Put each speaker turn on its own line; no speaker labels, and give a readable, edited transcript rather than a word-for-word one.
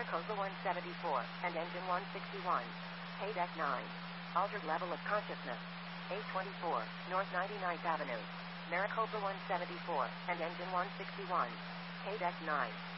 Maricopa 174, and engine 161. Deck 9. Altered level of consciousness. A24, North 99th Avenue. Maricopa 174, and engine 161. Deck 9.